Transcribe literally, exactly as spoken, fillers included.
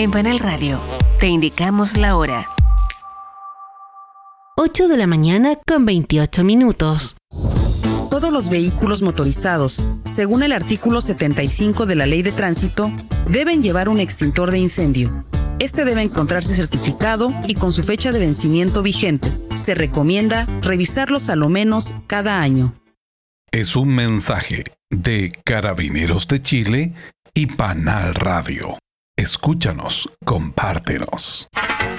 En Panel Radio, te indicamos la hora. ocho de la mañana con veintiocho minutos. Todos los vehículos motorizados, según el artículo setenta y cinco de la Ley de Tránsito, deben llevar un extintor de incendio. Este debe encontrarse certificado y con su fecha de vencimiento vigente. Se recomienda revisarlos a lo menos cada año. Es un mensaje de Carabineros de Chile y Panal Radio. Escúchanos, compártenos.